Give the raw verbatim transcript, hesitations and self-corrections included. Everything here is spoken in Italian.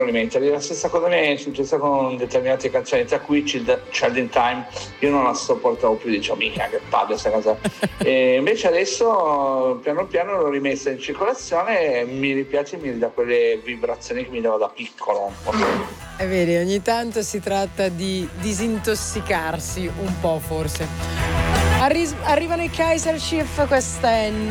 alimentaria. La stessa cosa mi è successa con determinate canzoni, tra cui Child, Child in Time. Io non la sopportavo più, dicevo mica che palle questa cosa. E invece adesso piano piano l'ho rimessa in circolazione e mi ripiace, mi dà quelle vibrazioni che mi dava da piccolo. È vero, ogni tanto si tratta di disintossicarsi un po', forse. Arri- arrivano i Kaiser Chief, questa è